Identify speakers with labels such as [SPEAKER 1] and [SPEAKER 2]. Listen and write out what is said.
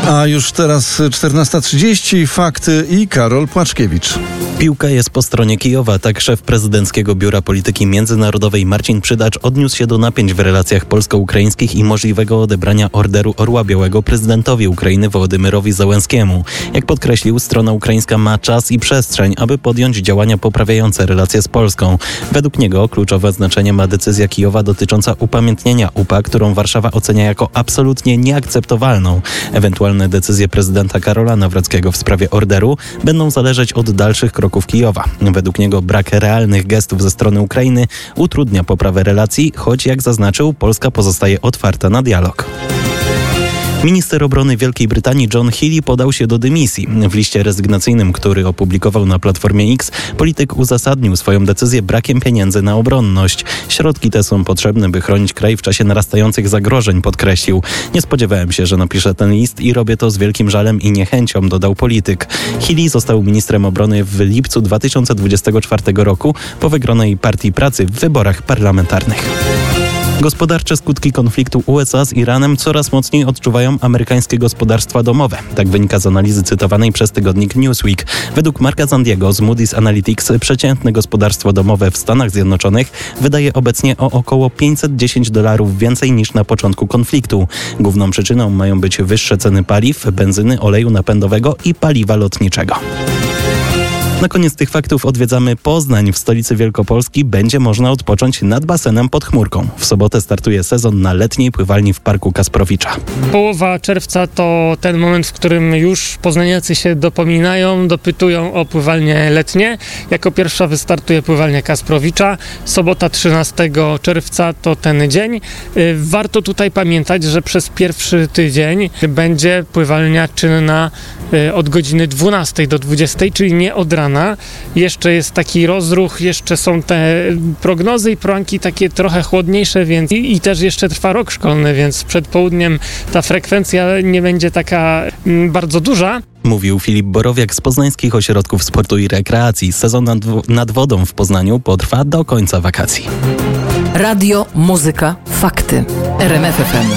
[SPEAKER 1] A już teraz 14:30, fakty i Karol Płaczkiewicz.
[SPEAKER 2] Piłka jest po stronie Kijowa. Tak szef prezydenckiego Biura Polityki Międzynarodowej Marcin Przydacz odniósł się do napięć w relacjach polsko-ukraińskich i możliwego odebrania Orderu Orła Białego prezydentowi Ukrainy Wołodymyrowi Zełenskiemu. Jak podkreślił, strona ukraińska ma czas i przestrzeń, aby podjąć działania poprawiające relacje z Polską. Według niego kluczowe znaczenie ma decyzja Kijowa dotycząca upamiętnienia UPA, którą Warszawa ocenia jako absolutnie nieakceptowalną. Ewentualne decyzje prezydenta Karola Nawrockiego w sprawie orderu będą zależeć od dalszych kroków Kijowa. Według niego brak realnych gestów ze strony Ukrainy utrudnia poprawę relacji, choć jak zaznaczył, Polska pozostaje otwarta na dialog. Minister obrony Wielkiej Brytanii John Healey podał się do dymisji. W liście rezygnacyjnym, który opublikował na Platformie X, polityk uzasadnił swoją decyzję brakiem pieniędzy na obronność. Środki te są potrzebne, by chronić kraj w czasie narastających zagrożeń, podkreślił. Nie spodziewałem się, że napiszę ten list i robię to z wielkim żalem i niechęcią, dodał polityk. Healey został ministrem obrony w lipcu 2024 roku po wygranej Partii Pracy w wyborach parlamentarnych. Gospodarcze skutki konfliktu USA z Iranem coraz mocniej odczuwają amerykańskie gospodarstwa domowe. Tak wynika z analizy cytowanej przez tygodnik Newsweek. Według Marka Zandiego z Moody's Analytics przeciętne gospodarstwo domowe w Stanach Zjednoczonych wydaje obecnie o około $510 więcej niż na początku konfliktu. Główną przyczyną mają być wyższe ceny paliw, benzyny, oleju napędowego i paliwa lotniczego. Na koniec tych faktów odwiedzamy Poznań. W stolicy Wielkopolski będzie można odpocząć nad basenem pod chmurką. W sobotę startuje sezon na letniej pływalni w Parku Kasprowicza.
[SPEAKER 3] Połowa czerwca to ten moment, w którym już poznaniacy się dopominają, dopytują o pływalnie letnie. Jako pierwsza wystartuje pływalnia Kasprowicza. Sobota 13 czerwca to ten dzień. Warto tutaj pamiętać, że przez pierwszy tydzień będzie pływalnia czynna od godziny 12 do 20, czyli nie od rana. Jeszcze jest taki rozruch, jeszcze są te prognozy i poranki takie trochę chłodniejsze, więc i też jeszcze trwa rok szkolny, więc przed południem ta frekwencja nie będzie taka bardzo duża.
[SPEAKER 2] Mówił Filip Borowiak z Poznańskich Ośrodków Sportu i Rekreacji. Sezon nad wodą w Poznaniu potrwa do końca wakacji.
[SPEAKER 4] Radio, muzyka, fakty. RMF FM.